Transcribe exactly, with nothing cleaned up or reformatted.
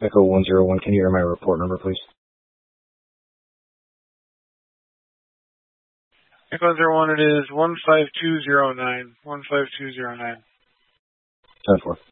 Echo one zero one, can you hear my report number, please? Echo zero one, it is one five two zero nine. one five two zero nine. ten four.